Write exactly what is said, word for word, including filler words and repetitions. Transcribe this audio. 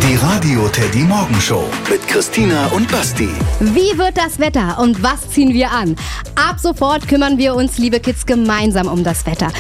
Die Radio Teddy Morgenshow mit Christina und Basti. Wie wird das Wetter und was ziehen wir an? Ab sofort kümmern wir uns, liebe Kids, gemeinsam um das Wetter.